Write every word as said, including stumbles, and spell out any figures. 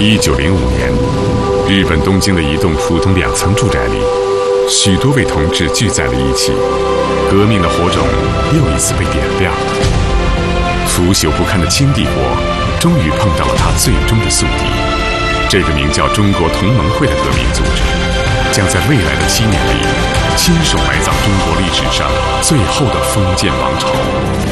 一九零五年，日本东京的一栋普通两层住宅里，许多位同志聚在了一起，革命的火种又一次被点亮了。腐朽不堪的清帝国，终于碰到了它最终的宿敌。这个名叫中国同盟会的革命组织，将在未来的七年里，亲手埋葬中国历史上最后的封建王朝。